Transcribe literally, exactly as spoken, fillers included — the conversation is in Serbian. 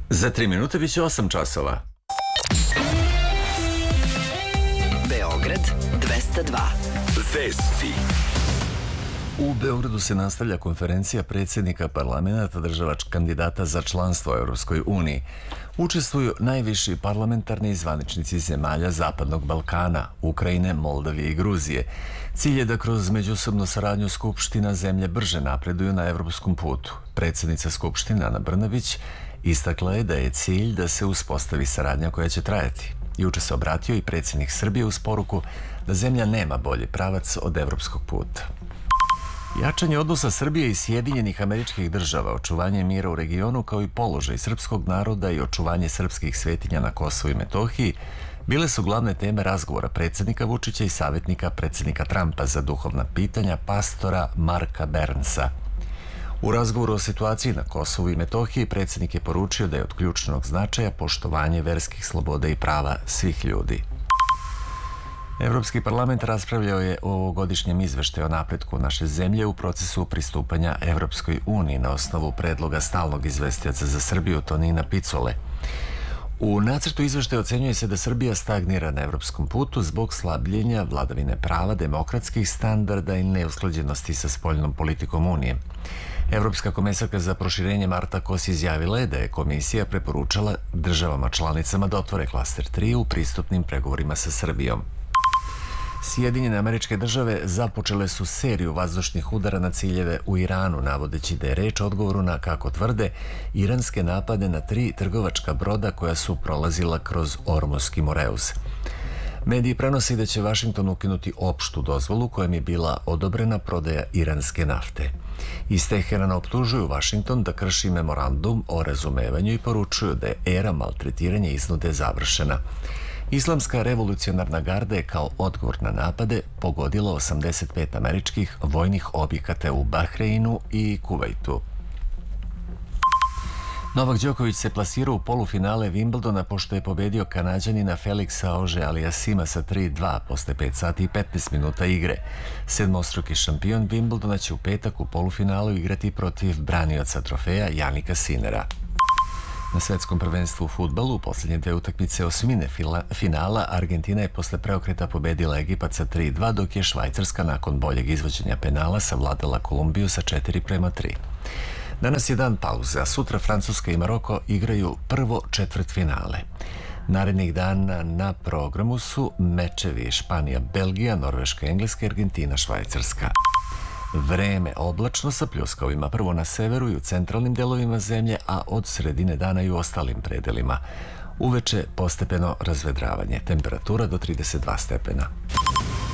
Za tri minute biće osam časova. Beograd dvesta dva. Vesti. U Beogradu se nastavlja konferencija predsjednika parlamenta država kandidata za članstvo u Europskoj uniji. Učestvuju najviši parlamentarni zvaničnici zemalja Zapadnog Balkana, Ukrajine, Moldavije i Gruzije. Cilj je da kroz međusobnu saradnju Skupština zemlje brže napreduju na evropskom putu. Predsjednica Skupštine Ana Brnabić istakla je da je cilj da se uspostavi saradnja koja će trajati. Juče se obratio i predsjednik Srbije uz poruku da zemlja nema bolji pravac od evropskog puta. Jačanje odnosa Srbije i Sjedinjenih Američkih Država, očuvanje mira u regionu kao i položaj srpskog naroda i očuvanje srpskih svetinja na Kosovu i Metohiji bile su glavne teme razgovora predsjednika Vučića i savjetnika predsjednika Trumpa za duhovna pitanja pastora Marka Bernsa. U razgovoru o situaciji na Kosovu i Metohiji predsjednik je poručio da je od ključnog značaja poštovanje verskih sloboda i prava svih ljudi. Evropski parlament raspravljao je o ovogodišnjem izveštaju o napretku naše zemlje u procesu pristupanja Evropskoj uniji na osnovu predloga stalnog izvestioca za Srbiju Tonina Picole. U nacrtu izveštaja ocenjuje se da Srbija stagnira na evropskom putu zbog slabljenja vladavine prava, demokratskih standarda i neusklađenosti sa spoljnom politikom Unije. Evropska komesarka za proširenje Marta Kos izjavila je da je komisija preporučala državama članicama da otvore klaster tri u pristupnim pregovorima sa Srbijom. Sjedinjene Američke Države započele su seriju vazdušnih udara na ciljeve u Iranu, navodeći da je reč o odgovoru na, kako tvrde, iranske napade na tri trgovačka broda koja su prolazila kroz Ormuzski Moreuz. Mediji prenose da će Vašington ukinuti opštu dozvolu kojom je bila odobrena prodaja iranske nafte. Iz Teherana optužuju Vašington da krši memorandum o razumevanju i poručuju da je era maltretiranja iznude završena. Islamska revolucionarna garda je kao odgovor na napade pogodila osamdeset pet američkih vojnih objekata u Bahreinu i Kuvajtu. Novak Đoković se plasirao u polufinale Wimbledona pošto je pobedio Kanađanina Felixa Auger-Aliassima sa tri dva posle pet sati i petnaest minuta igre. Sedmostruki šampion Wimbledona će u petak u polufinalu igrati protiv branioca trofeja Janika Sinera. Na svetskom prvenstvu u fudbalu u posljednje dve utakmice osmine finala Argentina je posle preokreta pobedila Egipat sa tri dva, dok je Švajcarska nakon boljeg izvođenja penala savladala Kolumbiju sa četiri prema tri. Danas je dan pauze, a sutra Francuska i Maroko igraju prvo četvrtfinale. Narednih dana na programu su mečevi Španija, Belgija, Norveška, Engleska, Argentina, Švajcarska. Vreme oblačno sa pljuskovima prvo na severu i u centralnim delovima zemlje, a od sredine dana i u ostalim predelima. Uveče postepeno razvedravanje, temperatura do trideset dva stepena.